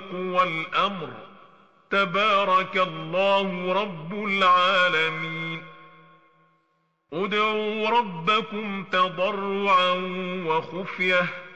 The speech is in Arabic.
الخلق والأمر تبارك الله رب العالمين. ادعوا ربكم تضرعا وخفية